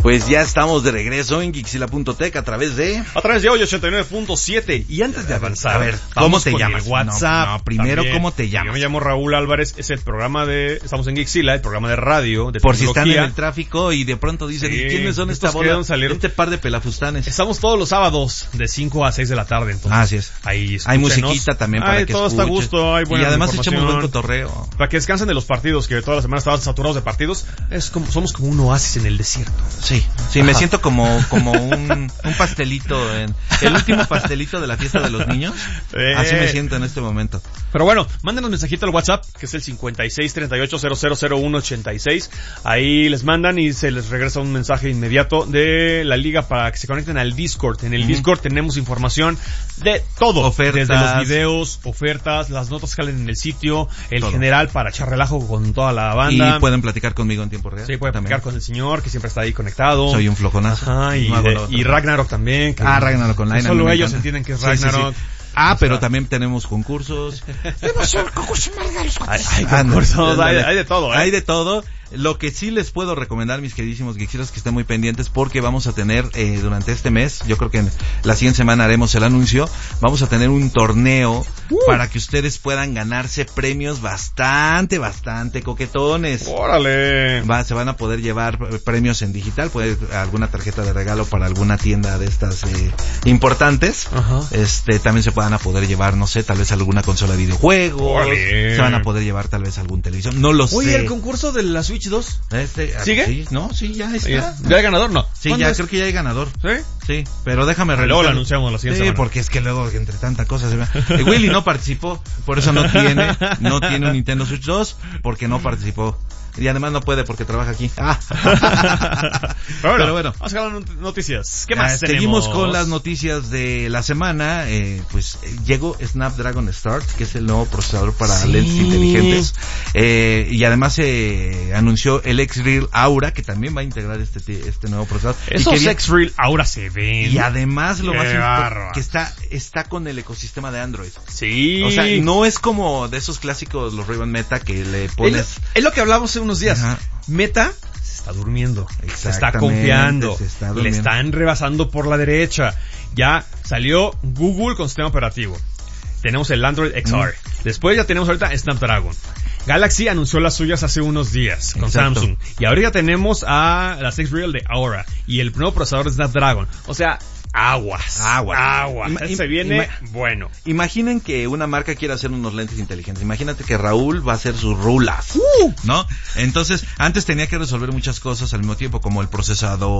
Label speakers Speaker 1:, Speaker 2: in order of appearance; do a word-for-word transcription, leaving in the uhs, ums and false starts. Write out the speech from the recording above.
Speaker 1: Pues ya estamos de regreso en Geeksila punto tech a través de...
Speaker 2: A través de hoy ochenta y nueve punto siete. Y antes de avanzar,
Speaker 1: a ver, ¿cómo te
Speaker 2: con
Speaker 1: llamas?
Speaker 2: el WhatsApp.
Speaker 1: No, no, primero,
Speaker 2: también.
Speaker 1: ¿cómo te llamas?
Speaker 2: Yo me llamo Raúl Álvarez, es el programa de... Estamos en Geeksila, el programa de radio, de
Speaker 1: Por si
Speaker 2: tecnología.
Speaker 1: están en el tráfico y de pronto dicen,
Speaker 2: Sí,
Speaker 1: ¿quiénes son esta
Speaker 2: estos
Speaker 1: bola?
Speaker 2: que salieron.
Speaker 1: Este par de pelafustanes.
Speaker 2: Estamos todos los sábados de cinco a seis de la tarde, entonces.
Speaker 1: Ah, así es.
Speaker 2: Ahí
Speaker 1: Hay
Speaker 2: escúchenos.
Speaker 1: musiquita también para
Speaker 2: Ay,
Speaker 1: que
Speaker 2: todo está a
Speaker 1: escuches.
Speaker 2: gusto, hay buena
Speaker 1: Y además
Speaker 2: información.
Speaker 1: echamos buen cotorreo.
Speaker 2: Para que descansen de los partidos, que toda la semana estaban saturados de partidos. Es como, somos como un oasis en el desierto.
Speaker 1: Sí, sí, me siento como, como un, un pastelito, en, el último pastelito de la fiesta de los niños.
Speaker 2: Eh.
Speaker 1: Así me siento en este momento.
Speaker 2: Pero bueno, mándenos mensajito al WhatsApp, que es el cincuenta y seis treinta y ocho cero cero cero uno ochenta y seis. Ahí les mandan y se les regresa un mensaje inmediato de la liga para que se conecten al Discord. En el
Speaker 1: Uh-huh.
Speaker 2: Discord tenemos información de todo.
Speaker 1: Ofertas.
Speaker 2: Desde los videos, ofertas, las notas que salen en el sitio, el
Speaker 1: Todo.
Speaker 2: general para echar relajo con toda la banda.
Speaker 1: Y pueden platicar conmigo en tiempo real.
Speaker 2: Sí, pueden
Speaker 1: también.
Speaker 2: platicar con el señor, que siempre está ahí conectado.
Speaker 1: Soy un flojonazo.
Speaker 2: Ajá, y,
Speaker 1: No hago
Speaker 2: de-
Speaker 1: lo otro.
Speaker 2: y Ragnarok también. Que
Speaker 1: Ah, Ragnarok Online.
Speaker 2: que
Speaker 1: a mí
Speaker 2: Solo
Speaker 1: me
Speaker 2: ellos
Speaker 1: encanta.
Speaker 2: entienden que es
Speaker 1: Sí, sí, sí.
Speaker 2: Ragnarok.
Speaker 1: Ah,
Speaker 2: O
Speaker 1: pero
Speaker 2: sea,
Speaker 1: también tenemos concursos.
Speaker 3: Tenemos un concurso más de los
Speaker 2: Hay,
Speaker 3: cuates.
Speaker 2: hay
Speaker 1: Ah, no,
Speaker 2: concursos, hay,
Speaker 1: ándale.
Speaker 2: hay de todo, ¿eh?
Speaker 1: Hay de todo. Lo que sí les puedo recomendar, mis queridísimos geeksilas, que estén muy pendientes porque vamos a tener eh, durante este mes, yo creo que en la siguiente semana haremos el anuncio, vamos a tener un torneo uh. para que ustedes puedan ganarse premios bastante, bastante coquetones.
Speaker 2: ¡Órale!
Speaker 1: Va, se van a poder llevar premios en digital, puede alguna tarjeta de regalo para alguna tienda de estas eh, importantes.
Speaker 2: Ajá.
Speaker 1: Este, también se van a poder llevar, no sé, tal vez alguna consola de videojuegos.
Speaker 2: ¡Órale!
Speaker 1: Se van a poder llevar tal vez algún televisión, no lo
Speaker 2: Oye,
Speaker 1: sé.
Speaker 2: el concurso de la Switch dos.
Speaker 1: Este,
Speaker 2: ¿Sigue?
Speaker 1: Sí, no, sí, ya está.
Speaker 2: ¿Ya ¿Ya hay ganador? No.
Speaker 1: Sí,
Speaker 2: ¿Cuándo
Speaker 1: ya
Speaker 2: es?
Speaker 1: creo que ya hay ganador.
Speaker 2: ¿Sí?
Speaker 1: Sí, pero déjame revisar.
Speaker 2: Luego lo anunciamos la siguiente
Speaker 1: Sí,
Speaker 2: semana.
Speaker 1: porque es que luego entre tanta cosa se ve. Eh, Willy no participó, por eso no tiene, no tiene un Nintendo Switch dos, porque no participó. Y además no puede porque trabaja aquí. Ah.
Speaker 2: Pero, bueno,
Speaker 1: Pero bueno.
Speaker 2: vamos a las noticias. ¿Qué
Speaker 1: Ah,
Speaker 2: más
Speaker 1: seguimos
Speaker 2: tenemos?
Speaker 1: con las noticias de la semana. Eh, pues eh, llegó Snapdragon Start, que es el nuevo procesador para
Speaker 2: Sí.
Speaker 1: lentes inteligentes. Eh, y además se eh, anunció el X-Real Aura, que también va a integrar este este nuevo procesador.
Speaker 2: Esos
Speaker 1: y que
Speaker 2: X-Real ahora se ven.
Speaker 1: Y además lo
Speaker 2: Qué
Speaker 1: más importante,
Speaker 2: bárbaro.
Speaker 1: que está está con el ecosistema de Android.
Speaker 2: Sí.
Speaker 1: O sea, no es como de esos clásicos, los Ray-Ban Meta, que le
Speaker 2: Es,
Speaker 1: pones...
Speaker 2: es lo que hablábamos hace unos días.
Speaker 1: Ajá.
Speaker 2: Meta se está durmiendo, se está
Speaker 1: Exactamente,
Speaker 2: confiando,
Speaker 1: se está
Speaker 2: le
Speaker 1: durmiendo.
Speaker 2: están rebasando por la derecha. Ya salió Google con sistema operativo. Tenemos el Android X R.
Speaker 1: Mm.
Speaker 2: Después ya tenemos ahorita Snapdragon. Galaxy anunció las suyas hace unos días con
Speaker 1: Exacto.
Speaker 2: Samsung. Y ahorita tenemos a las X-Real de Aura y el nuevo procesador de Snapdragon. O sea, aguas.
Speaker 1: Aguas.
Speaker 2: Aguas.
Speaker 1: Ima-
Speaker 2: Se viene
Speaker 1: ima-
Speaker 2: bueno.
Speaker 1: Imaginen que una marca quiere hacer unos lentes inteligentes. Imagínate que Raúl va a hacer sus rulas, ¿no? Entonces, antes tenía que resolver muchas cosas al mismo tiempo, como el procesador,